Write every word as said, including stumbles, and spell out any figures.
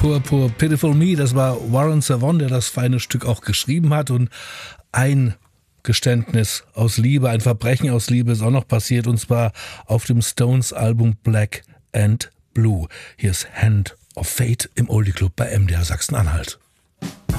Poor, Poor, Pitiful Me, das war Warren Zevon, der das feine Stück auch geschrieben hat. Und ein Geständnis aus Liebe, ein Verbrechen aus Liebe ist auch noch passiert, und zwar auf dem Stones-Album Black and Blue. Hier ist Hand of Fate im Oldie Club bei M D R Sachsen-Anhalt.